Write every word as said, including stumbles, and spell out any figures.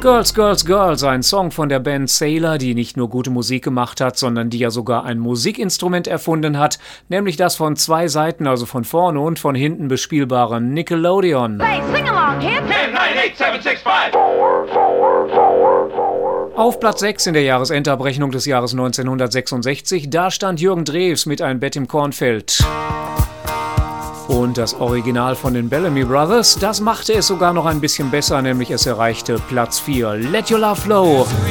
Girls, Girls, Girls, ein Song von der Band Sailor, die nicht nur gute Musik gemacht hat, sondern die ja sogar ein Musikinstrument erfunden hat, nämlich das von zwei Seiten, also von vorne und von hinten bespielbare Nickelodeon. Hey, sing along, kids! ten, nine, eight, seven, six, five. Auf Platz sechs in der Jahresendabrechnung des Jahres neunzehnhundertsechsundsechzig, da stand Jürgen Drews mit Ein Bett im Kornfeld. Und das Original von den Bellamy Brothers, das machte es sogar noch ein bisschen besser, nämlich es erreichte Platz vier. Let Your Love Flow.